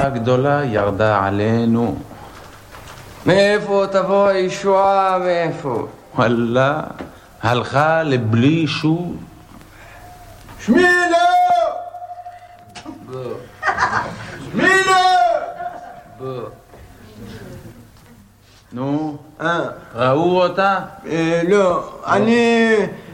גזרה גדולה ירדה עלינו. מאיפה תבוא הישועה? מאיפה? וואלה, הלכה לבלי שוב. שמילה! שמילה! נו, ראו אותה? לא, אני